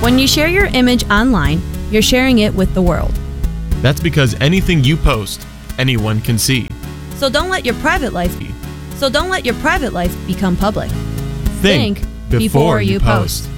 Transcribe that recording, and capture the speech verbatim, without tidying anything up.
When you share your image online, you're sharing it with the world. That's because anything you post, anyone can see. So don't let your private life So don't let your private life become public. Think, before, before you post. post.